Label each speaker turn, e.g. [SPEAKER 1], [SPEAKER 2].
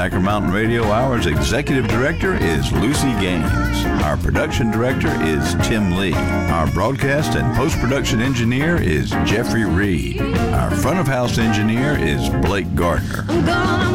[SPEAKER 1] Thacker Mountain Radio Hour's Executive Director is Lucy Gaines. Our Production Director is Tim Lee. Our Broadcast and Post-Production Engineer is Jeffrey Reed. Our Front of House Engineer is Blake Gardner.